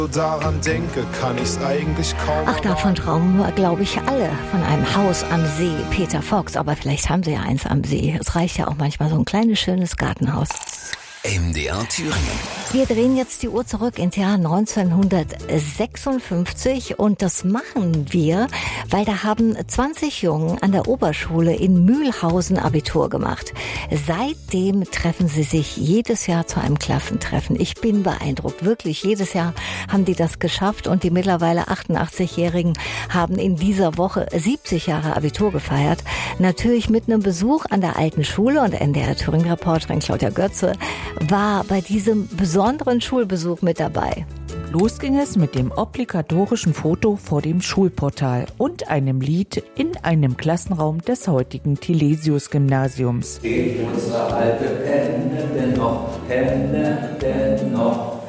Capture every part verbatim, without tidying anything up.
Daran denke, kann ich's eigentlich kaum. Ach, davon träumen wir, glaube ich, alle. Von einem Haus am See. Peter Fox, aber vielleicht haben Sie ja eins am See. Es reicht ja auch manchmal so ein kleines, schönes Gartenhaus. M D R Thüringen. Wir drehen jetzt die Uhr zurück ins Jahr neunzehnhundertsechsundfünfzig und das machen wir, weil da haben zwanzig Jungen an der Oberschule in Mühlhausen Abitur gemacht. Seitdem treffen sie sich jedes Jahr zu einem Klassentreffen. Ich bin beeindruckt, wirklich. Jedes Jahr haben die das geschafft und die mittlerweile achtundachtzigjährigen haben in dieser Woche siebzig Jahre Abitur gefeiert. Natürlich mit einem Besuch an der alten Schule und M D R Thüringen-Reporterin Claudia Götze war bei diesem besonderen Schulbesuch mit dabei. Los ging es mit dem obligatorischen Foto vor dem Schulportal und einem Lied in einem Klassenraum des heutigen Tilesius-Gymnasiums. Steht unsere alte Penne denn noch, Penne denn noch?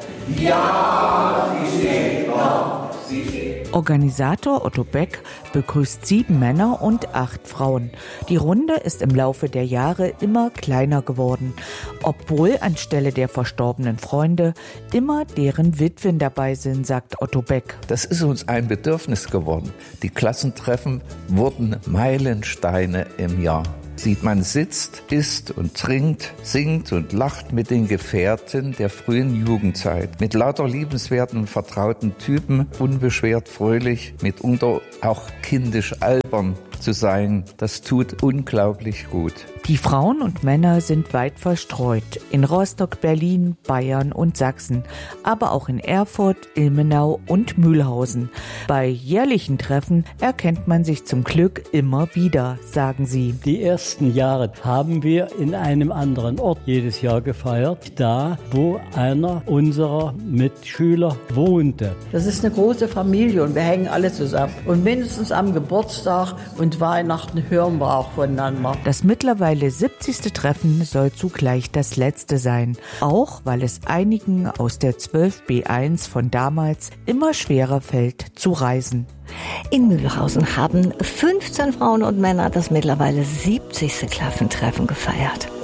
Ja, sie steht noch, sie steht. Organisator Otto Beck begrüßt sieben Männer und acht Frauen. Die Runde ist im Laufe der Jahre immer kleiner geworden, obwohl anstelle der verstorbenen Freunde immer deren Witwen dabei sind, sagt Otto Beck. Das ist uns ein Bedürfnis geworden. Die Klassentreffen wurden Meilensteine im Jahr. Sieht, man sitzt, isst und trinkt, singt und lacht mit den Gefährten der frühen Jugendzeit. Mit lauter liebenswerten und vertrauten Typen, unbeschwert fröhlich, mitunter auch kindisch albern zu sein, das tut unglaublich gut. Die Frauen und Männer sind weit verstreut. In Rostock, Berlin, Bayern und Sachsen. Aber auch in Erfurt, Ilmenau und Mühlhausen. Bei jährlichen Treffen erkennt man sich zum Glück immer wieder, sagen sie. Die ersten Jahre haben wir in einem anderen Ort jedes Jahr gefeiert. Da, wo einer unserer Mitschüler wohnte. Das ist eine große Familie und wir hängen alle zusammen. Und mindestens am Geburtstag und Weihnachten hören wir auch voneinander. Das mittlerweile siebzigste Treffen soll zugleich das letzte sein. Auch weil es einigen aus der zwölf B eins von damals immer schwerer fällt zu reisen. In Mühlhausen haben fünfzehn Frauen und Männer das mittlerweile siebzigste Klassentreffen gefeiert.